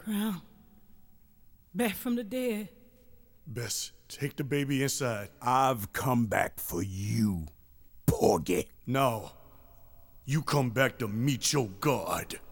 Crown. Back from the dead. Bess, take the baby inside. I've come back for you, Porgy. No. You come back to meet your God.